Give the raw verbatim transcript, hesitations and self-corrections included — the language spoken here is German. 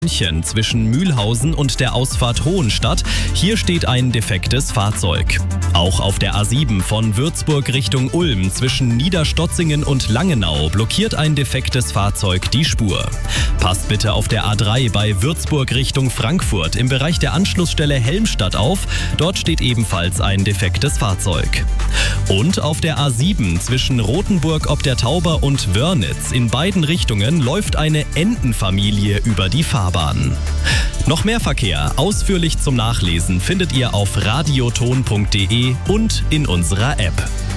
München zwischen Mühlhausen und der Ausfahrt Hohenstadt. Hier steht ein defektes Fahrzeug. Auch auf der A sieben von Würzburg Richtung Ulm zwischen Niederstotzingen und Langenau blockiert ein defektes Fahrzeug die Spur. Passt bitte auf der A drei bei Würzburg Richtung Frankfurt im Bereich der Anschlussstelle Helmstadt auf. Dort steht ebenfalls ein defektes Fahrzeug. Und auf der A sieben zwischen Rothenburg ob der Tauber und Wörnitz in beiden Richtungen läuft eine Entenfamilie über die Fahrbahn. Noch mehr Verkehr ausführlich zum Nachlesen findet ihr auf radioton punkt de und in unserer App.